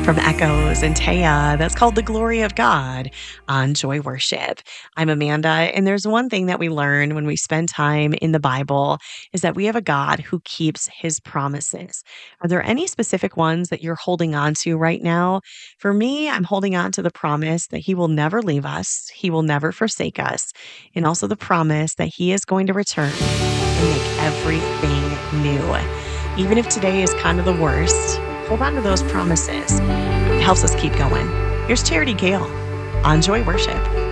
from Echoes and Taya. That's called The Glory of God on Joy Worship. I'm Amanda, and there's one thing that we learn when we spend time in the Bible is that we have a God who keeps his promises. Are there any specific ones that you're holding on to right now? For me, I'm holding on to the promise that he will never leave us, he will never forsake us, and also the promise that he is going to return and make everything new. Even if today is kind of the worst, hold on to those promises. It helps us keep going. Here's Charity Gale on Joy Worship.